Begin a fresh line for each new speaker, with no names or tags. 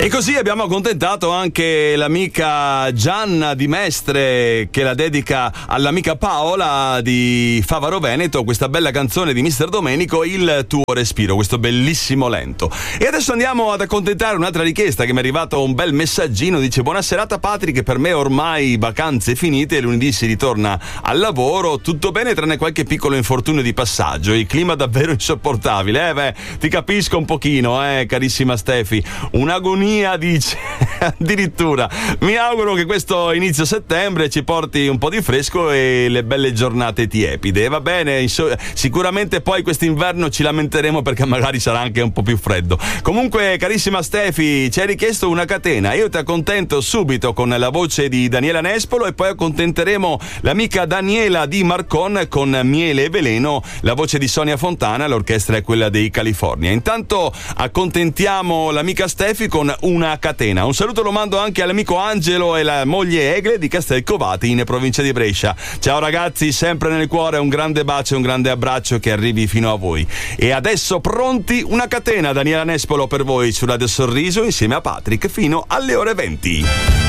E così abbiamo accontentato anche l'amica Gianna di Mestre, che la dedica all'amica Paola di Favaro Veneto, questa bella canzone di Mister Domenico, Il tuo respiro, questo bellissimo lento. E adesso andiamo ad accontentare un'altra richiesta che mi è arrivato un bel messaggino, dice: buona serata Patrick, per me ormai vacanze finite, lunedì si ritorna al lavoro, tutto bene tranne qualche piccolo infortunio di passaggio, il clima davvero insopportabile. Ti capisco un pochino, carissima Stefi, un'agonia, dice. Addirittura mi auguro che questo inizio settembre ci porti un po' di fresco e le belle giornate tiepide. Va bene, sicuramente poi quest'inverno ci lamenteremo perché magari sarà anche un po' più freddo. Comunque, carissima Stefi, ci hai richiesto una catena, io ti accontento subito con la voce di Daniela Nespolo e poi accontenteremo l'amica Daniela di Marcon con Miele e Veleno, la voce di Sonia Fontana, l'orchestra è quella dei California. Intanto accontentiamo l'amica Stefi con una catena. Un saluto lo mando anche all'amico Angelo e la moglie Egle di Castelcovati in provincia di Brescia. Ciao ragazzi, sempre nel cuore un grande bacio e un grande abbraccio che arrivi fino a voi. E adesso pronti, una catena Daniela Nespolo per voi su Radio Sorriso insieme a Patrick fino alle ore 20.